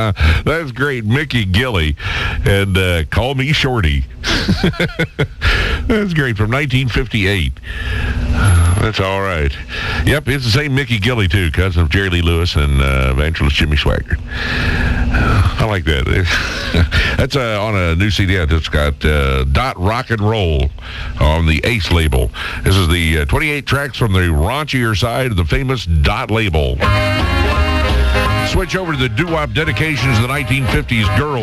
That's great. Mickey Gilley. And Call Me Shorty. That's great. From 1958. That's all right. Yep, it's the same Mickey Gilley, too, cousin of Jerry Lee Lewis and evangelist Jimmy Swaggart. I like that. That's on a new CD. It's got Dot Rock and Roll on the Ace label. This is the 28 tracks from the raunchier side of the famous Dot label. Switch over to the doo-wop dedications of the 1950s girl.